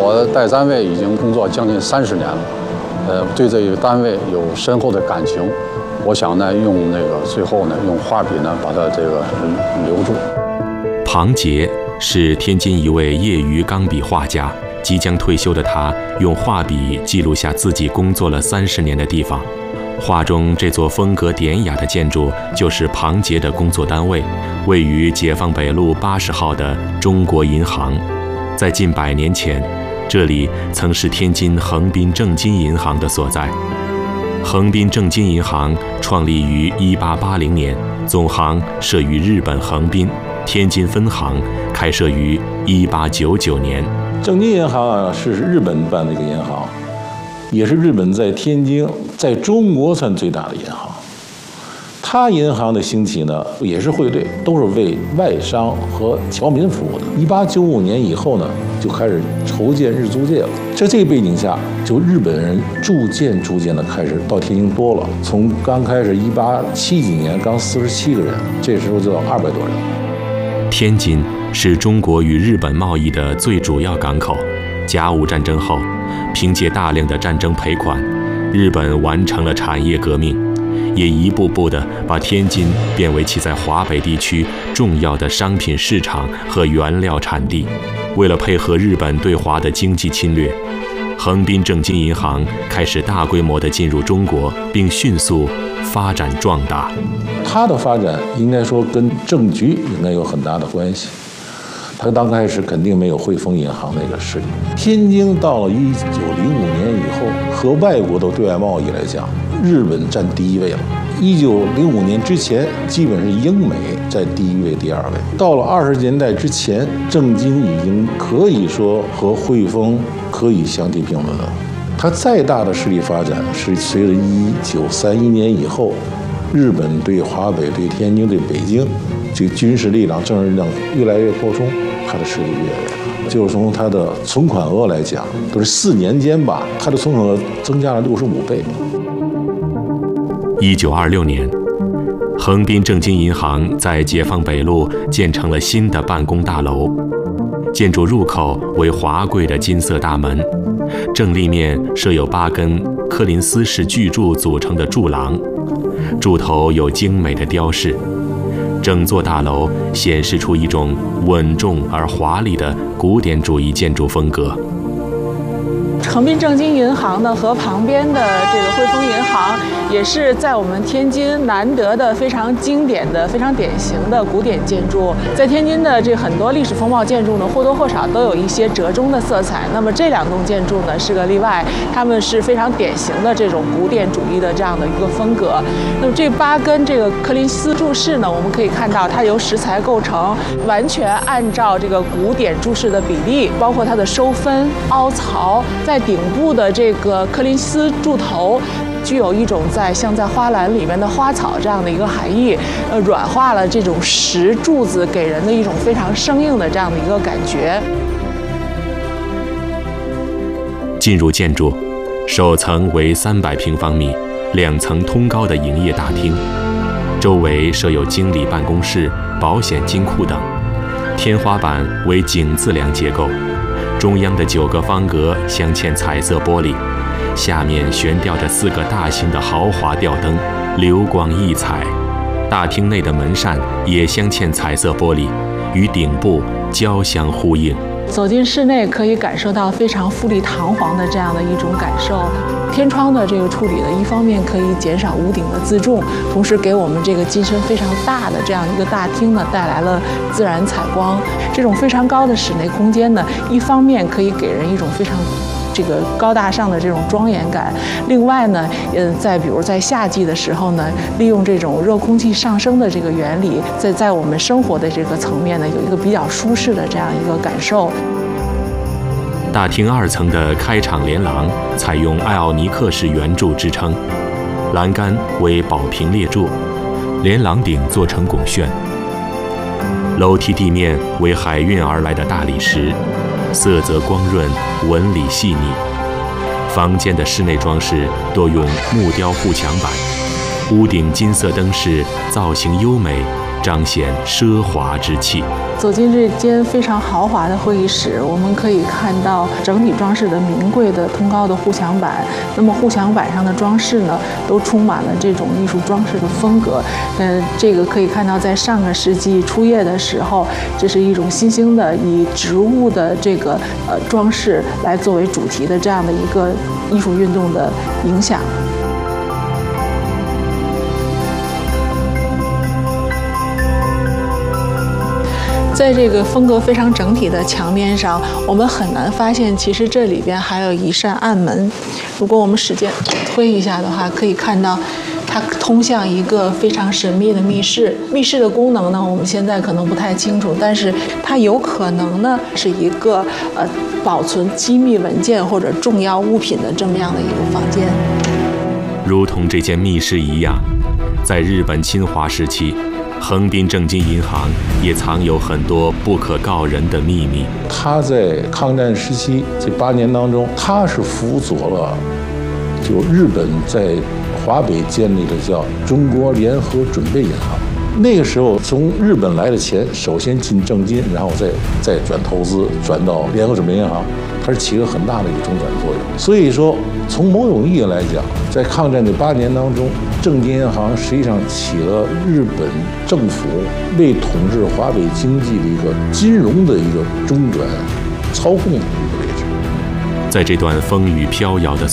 我在单位已经工作将近30年了，对这个单位有深厚的感情。我想呢，最后呢，用画笔呢把它这个留住。 庞杰是天津一位业余钢笔画家，即将退休的他用画笔记录下自己工作了30年的地方。画中这座风格典雅的建筑就是庞杰的工作单位，位于解放北路80号的中国银行。在近100年前，这里曾是天津横滨正金银行的所在。横滨正金银行创立于1880年，总行设于日本横滨，天津分行开设于1899年。 正金银行啊，是日本办的一个银行，也是日本在天津在中国算最大的银行。它银行的兴起呢，也是汇兑，都是为外商和侨民服务的。1895年以后呢，就开始筹建日租界了。在这个背景下，就日本人逐渐的开始到天津多了。从刚开始1870几年刚47个人，这时候就到200多人。 天津是中国与日本贸易的最主要港口。甲午战争后，凭借大量的战争赔款，日本完成了产业革命。也一步步地把天津变为其在华北地区重要的商品市场和原料产地。为了配合日本对华的经济侵略，横滨正金银行开始大规模地进入中国，并迅速发展壮大。 它的发展应该说跟政局应该有很大的关系。它刚开始肯定没有汇丰银行那个势力。天津到了1905年以后，和外国的对外贸易来讲，日本占第1位了。1905年之前，基本是英美在第1位、第2位。到了20年代之前，正金已经可以说和汇丰可以相提并论了。它再大的势力发展，是随着1931年以后，日本对华北、对天津、对北京，这个军事力量、政治力量越来越扩充，它的势力越来越大。就是从它的存款额来讲，都是4年间吧，它的存款额增加了65倍。 1926年，横滨正金银行在解放北路建成了新的办公大楼，建筑入口为华贵的金色大门，正立面设有8根柯林斯式巨柱组成的柱廊，柱头有精美的雕饰。整座大楼显示出一种稳重而华丽的古典主义建筑风格。 横滨正金银行呢和旁边的这个汇丰银行，也是在我们天津难得的非常经典的、非常典型的古典建筑。在天津的这很多历史风貌建筑呢，或多或少都有一些折中的色彩。那么这2栋建筑呢是个例外，它们是非常典型的这种古典主义的这样的一个风格。那么这8根这个柯林斯柱式呢，我们可以看到它由石材构成，完全按照这个古典柱式的比例，包括它的收分、凹槽，在顶部的这个柯林斯柱头，具有一种像在花篮里面的花草这样的一个含义，软化了这种石柱子给人的一种非常生硬的这样的一个感觉。 进入建筑，首层为300平方米、2层通高的营业大厅，周围设有经理办公室、保险金库等，天花板为井字梁结构。中央的9个方格镶嵌彩色玻璃，下面悬吊着4个大型的豪华吊灯，流光溢彩。大厅内的门扇也镶嵌彩色玻璃，与顶部交相呼应。 走进室内，可以感受到非常富丽堂皇的这样的一种感受。天窗的这个处理呢，一方面可以减少屋顶的自重，同时给我们这个机身非常大的这样一个大厅呢带来了自然采光。这种非常高的室内空间呢，一方面可以给人一种非常这个高大上的这种庄严感。另外呢，比如在夏季的时候呢，利用这种热空气上升的这个原理，在我们生活的这个层面呢，有一个比较舒适的这样一个感受。 大厅2层的开场连廊采用艾奥尼克式圆柱支撑，栏杆为宝瓶列柱，连廊顶做成拱券。楼梯地面为海运而来的大理石，色泽光润，纹理细腻。房间的室内装饰多用木雕护墙板，屋顶金色灯饰造型优美， 彰显奢华之气。 走进这间非常豪华的会议室，我们可以看到整体装饰的名贵的通高的护墙板。那么护墙板上的装饰呢，都充满了这种艺术装饰的风格。这个可以看到，在上个世纪初叶的时候，这是一种新兴的以植物的这个装饰来作为主题的这样的一个艺术运动的影响。在这个风格非常整体的墙面上，我们很难发现，其实这里边还有一扇暗门。如果我们使劲推一下的话，可以看到它通向一个非常神秘的密室。密室的功能呢，我们现在可能不太清楚，但是它有可能呢是一个保存机密文件或者重要物品的这么样的一个房间。 如同这间密室一样，在日本侵华时期，横滨正金银行也藏有很多不可告人的秘密。 他在抗战时期这8年当中，他是辅佐了就日本在华北建立的叫中国联合准备银行。那个时候从日本来的钱首先进正金，然后再转投资转到联合准备银行，它是起了很大的一个中转作用。所以说从某种意义来讲，在抗战的8年当中，正金银行实际上起了日本政府为统治华北经济的一个金融的一个中转操控的一个位置。 在这段风雨飘摇的